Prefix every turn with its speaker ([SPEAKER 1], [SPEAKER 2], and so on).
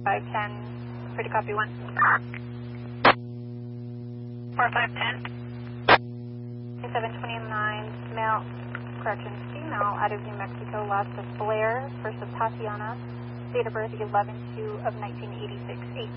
[SPEAKER 1] 4510, free to copy 1. 4510. 729, male, correction, female, out of New Mexico, lost of Blair versus Tatiana, date of birth 11/2 of 1986,